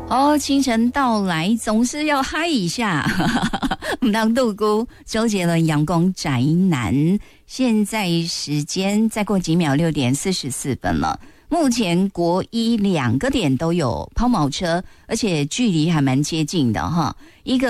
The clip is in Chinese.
哦，清晨到来总是要嗨一下，我们当杜姑周杰伦阳光宅男。现在时间再过几秒6:44了。目前国一2个点都有抛锚车，而且距离还蛮接近的哈。一个